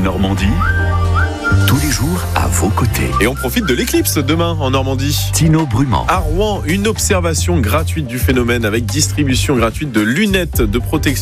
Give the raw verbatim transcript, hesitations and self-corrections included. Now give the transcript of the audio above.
Normandie, tous les jours à vos côtés. Et on profite de l'éclipse demain en Normandie. Tino Brumand. À Rouen, une observation gratuite du phénomène avec distribution gratuite de lunettes de protection